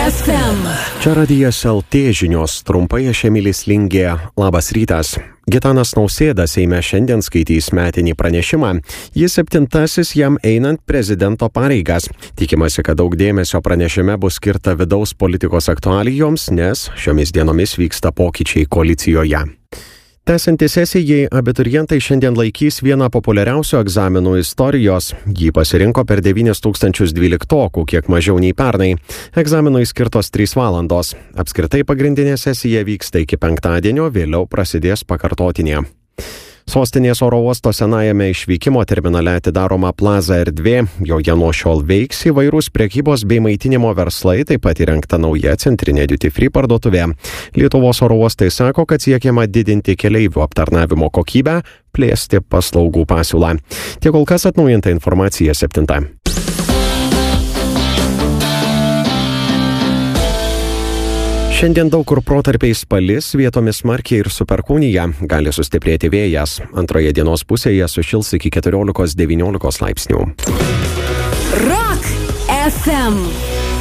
FM. Čia Radijas LT žinios, trumpai aš Emilis Lingė. Labas rytas. Gitanas Nausėda Seime šiandien skaitys metinį pranešimą. Jis 7. jam einant prezidento pareigas. Tikimasi, kad daug dėmesio pranešime bus skirta vidaus politikos aktualijoms, nes šiomis dienomis vyksta pokyčiai koalicijoje. Tęsiantis sesijai, abiturientai šiandien laikys vieną populiariausių egzaminų istorijos. Jį pasirinko per 9012, kiek mažiau nei pernai. Egzaminui skirtos 3 valandos. Apskritai pagrindinė sesija vyksta iki penktadienio, vėliau prasidės pakartotinė. Sostinės oro uosto senajame išvykimo terminale atidaroma plaza erdvė, joje nuo šiol veiks įvairūs prekybos bei maitinimo verslai, taip pat įrengta nauja centrinė duty free parduotuvė. Lietuvos oro uostai sako, kad siekiama didinti keleivių aptarnavimo kokybę, plėsti paslaugų pasiūlą. Tiek kol kas atnaujinta informacija 7. Šiandien daug kur protarpiais palis, vietomis smarkiai ir su perkūnija, gali sustiprėti vėjas. Antroje dienos pusėje sušils iki 14-19 laipsnių. Rock FM.